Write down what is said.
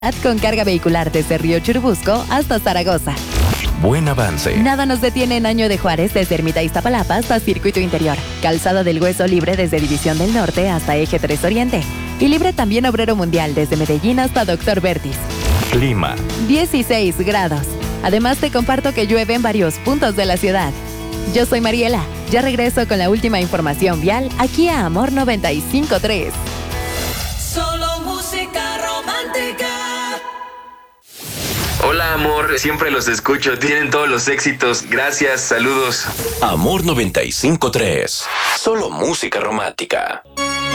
con carga vehicular desde Río Churubusco hasta Zaragoza. Buen avance. Nada nos detiene en Año de Juárez desde Ermita Iztapalapa hasta Circuito Interior. Calzada del Hueso libre desde División del Norte hasta Eje 3 Oriente. Y libre también Obrero Mundial desde Medellín hasta Doctor Vertis. Clima. 16 grados. Además te comparto que llueve en varios puntos de la ciudad. Yo soy Mariela. Ya regreso con la última información vial aquí a Amor 95.3. Solo música romántica. Hola amor, siempre los escucho, tienen todos los éxitos, gracias, saludos. Amor 95.3. Solo música romántica.